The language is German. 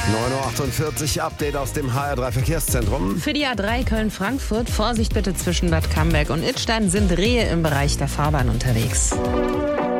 9.48 Uhr, Update aus dem HR3 Verkehrszentrum. Für die A3 Köln-Frankfurt, Vorsicht bitte zwischen Bad Camberg und Idstein, sind Rehe im Bereich der Fahrbahn unterwegs.